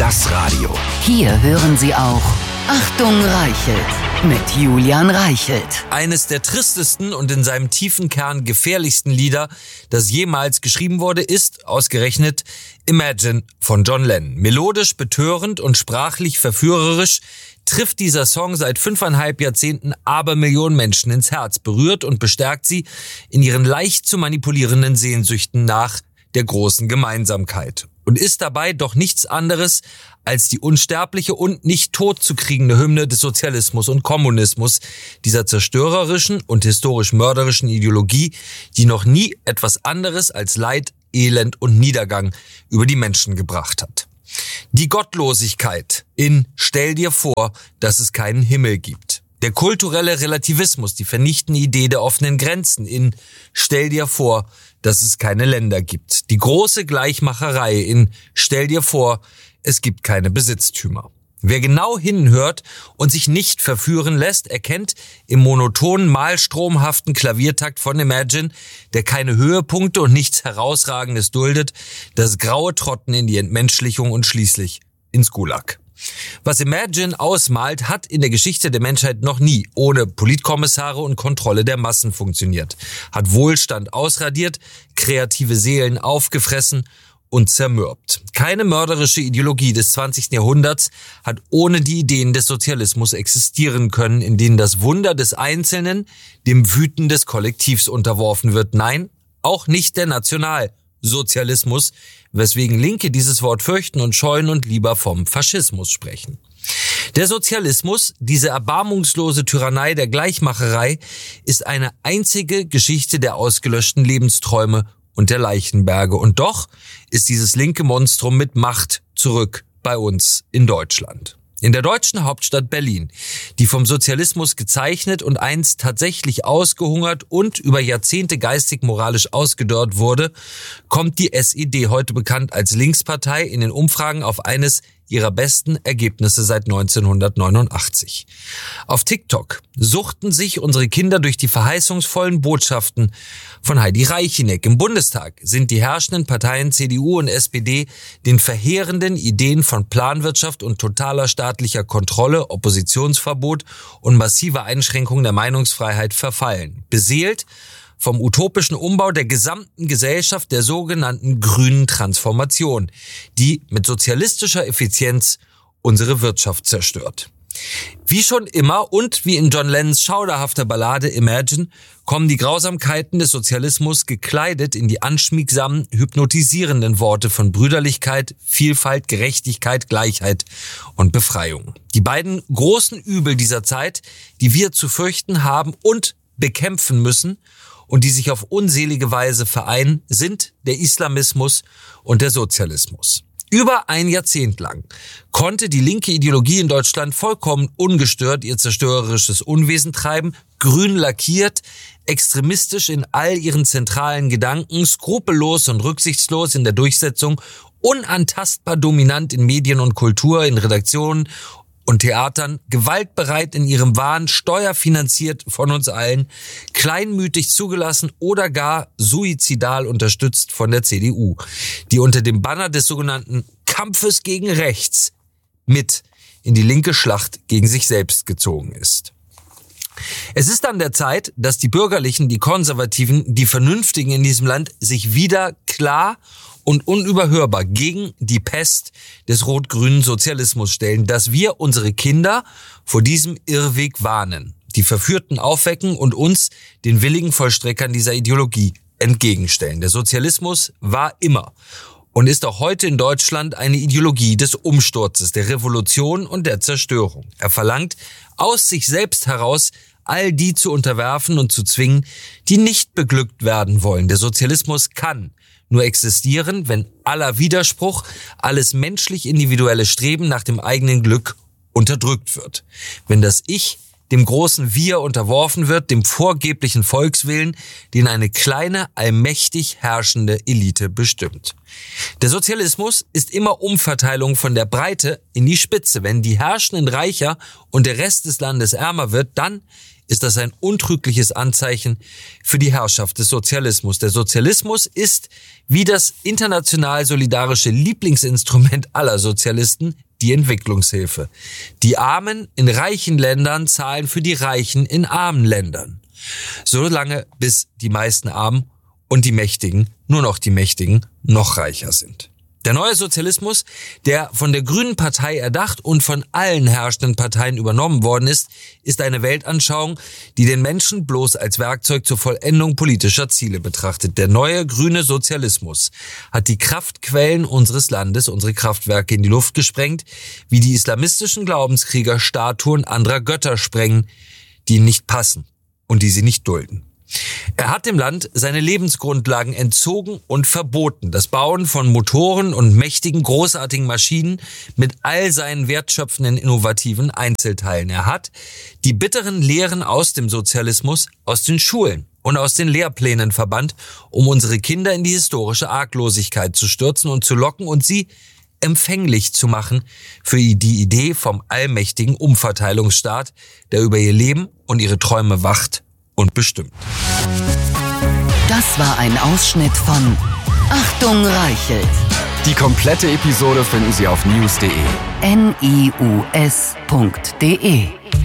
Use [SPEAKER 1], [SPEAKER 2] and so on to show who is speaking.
[SPEAKER 1] Das Radio.
[SPEAKER 2] Hier hören Sie auch Achtung Reichelt mit Julian Reichelt.
[SPEAKER 3] Eines der tristesten und in seinem tiefen Kern gefährlichsten Lieder, das jemals geschrieben wurde, ist ausgerechnet Imagine von John Lennon. Melodisch, betörend und sprachlich verführerisch trifft dieser Song seit 5,5 Jahrzehnten Abermillionen Menschen ins Herz, berührt und bestärkt sie in ihren leicht zu manipulierenden Sehnsüchten nach der großen Gemeinsamkeit und ist dabei doch nichts anderes als die unsterbliche und nicht totzukriegende Hymne des Sozialismus und Kommunismus, dieser zerstörerischen und historisch mörderischen Ideologie, die noch nie etwas anderes als Leid, Elend und Niedergang über die Menschen gebracht hat. Die Gottlosigkeit in Stell dir vor, dass es keinen Himmel gibt. Der kulturelle Relativismus, die vernichtende Idee der offenen Grenzen in Stell dir vor, dass es keine Länder gibt. Die große Gleichmacherei in Stell dir vor, es gibt keine Besitztümer. Wer genau hinhört und sich nicht verführen lässt, erkennt im monotonen, malstromhaften Klaviertakt von Imagine, der keine Höhepunkte und nichts Herausragendes duldet, das graue Trotten in die Entmenschlichung und schließlich ins Gulag. Was Imagine ausmalt, hat in der Geschichte der Menschheit noch nie ohne Politkommissare und Kontrolle der Massen funktioniert, hat Wohlstand ausradiert, kreative Seelen aufgefressen und zermürbt. Keine mörderische Ideologie des 20. Jahrhunderts hat ohne die Ideen des Sozialismus existieren können, in denen das Wunder des Einzelnen dem Wüten des Kollektivs unterworfen wird. Nein, auch nicht der Nationalsozialismus, weswegen Linke dieses Wort fürchten und scheuen und lieber vom Faschismus sprechen. Der Sozialismus, diese erbarmungslose Tyrannei der Gleichmacherei, ist eine einzige Geschichte der ausgelöschten Lebensträume und der Leichenberge. Und doch ist dieses linke Monstrum mit Macht zurück bei uns in Deutschland. In der deutschen Hauptstadt Berlin, die vom Sozialismus gezeichnet und einst tatsächlich ausgehungert und über Jahrzehnte geistig-moralisch ausgedörrt wurde, kommt die SED, heute bekannt als Linkspartei, in den Umfragen auf eines ihrer besten Ergebnisse seit 1989. Auf TikTok suchten sich unsere Kinder durch die verheißungsvollen Botschaften von Heidi Reicheneck. Im Bundestag sind die herrschenden Parteien CDU und SPD den verheerenden Ideen von Planwirtschaft und totaler staatlicher Kontrolle, Oppositionsverbot und massiver Einschränkung der Meinungsfreiheit verfallen. Beseelt vom utopischen Umbau der gesamten Gesellschaft, der sogenannten grünen Transformation, die mit sozialistischer Effizienz unsere Wirtschaft zerstört. Wie schon immer und wie in John Lennons schauderhafter Ballade Imagine kommen die Grausamkeiten des Sozialismus gekleidet in die anschmiegsamen, hypnotisierenden Worte von Brüderlichkeit, Vielfalt, Gerechtigkeit, Gleichheit und Befreiung. Die beiden großen Übel dieser Zeit, die wir zu fürchten haben und bekämpfen müssen, und die sich auf unselige Weise vereinen, sind der Islamismus und der Sozialismus. Über ein Jahrzehnt lang konnte die linke Ideologie in Deutschland vollkommen ungestört ihr zerstörerisches Unwesen treiben, grün lackiert, extremistisch in all ihren zentralen Gedanken, skrupellos und rücksichtslos in der Durchsetzung, unantastbar dominant in Medien und Kultur, in Redaktionen und Theatern, gewaltbereit in ihrem Wahn, steuerfinanziert von uns allen, kleinmütig zugelassen oder gar suizidal unterstützt von der CDU, die unter dem Banner des sogenannten Kampfes gegen Rechts mit in die linke Schlacht gegen sich selbst gezogen ist. Es ist an der Zeit, dass die Bürgerlichen, die Konservativen, die Vernünftigen in diesem Land sich wieder klar und unüberhörbar gegen die Pest des rot-grünen Sozialismus stellen, dass wir unsere Kinder vor diesem Irrweg warnen, die Verführten aufwecken und uns, den willigen Vollstreckern dieser Ideologie, entgegenstellen. Der Sozialismus war immer und ist auch heute in Deutschland eine Ideologie des Umsturzes, der Revolution und der Zerstörung. Er verlangt aus sich selbst heraus, all die zu unterwerfen und zu zwingen, die nicht beglückt werden wollen. Der Sozialismus kann nur existieren, wenn aller Widerspruch, alles menschlich individuelle Streben nach dem eigenen Glück unterdrückt wird. Wenn das Ich dem großen Wir unterworfen wird, dem vorgeblichen Volkswillen, den eine kleine, allmächtig herrschende Elite bestimmt. Der Sozialismus ist immer Umverteilung von der Breite in die Spitze. Wenn die Herrschenden reicher und der Rest des Landes ärmer wird, dann ist das ein untrügliches Anzeichen für die Herrschaft des Sozialismus. Der Sozialismus ist, wie das international solidarische Lieblingsinstrument aller Sozialisten, die Entwicklungshilfe. Die Armen in reichen Ländern zahlen für die Reichen in armen Ländern. Solange bis die meisten Armen und die Mächtigen, nur noch die Mächtigen, noch reicher sind. Der neue Sozialismus, der von der Grünen Partei erdacht und von allen herrschenden Parteien übernommen worden ist, ist eine Weltanschauung, die den Menschen bloß als Werkzeug zur Vollendung politischer Ziele betrachtet. Der neue grüne Sozialismus hat die Kraftquellen unseres Landes, unsere Kraftwerke in die Luft gesprengt, wie die islamistischen Glaubenskrieger Statuen anderer Götter sprengen, die ihnen nicht passen und die sie nicht dulden. Er hat dem Land seine Lebensgrundlagen entzogen und verboten. Das Bauen von Motoren und mächtigen, großartigen Maschinen mit all seinen wertschöpfenden, innovativen Einzelteilen. Er hat die bitteren Lehren aus dem Sozialismus aus den Schulen und aus den Lehrplänen verbannt, um unsere Kinder in die historische Arglosigkeit zu stürzen und zu locken und sie empfänglich zu machen für die Idee vom allmächtigen Umverteilungsstaat, der über ihr Leben und ihre Träume wacht und bestimmt.
[SPEAKER 2] Das war ein Ausschnitt von Achtung Reichelt.
[SPEAKER 1] Die komplette Episode finden Sie auf news.de.
[SPEAKER 2] NIUS.de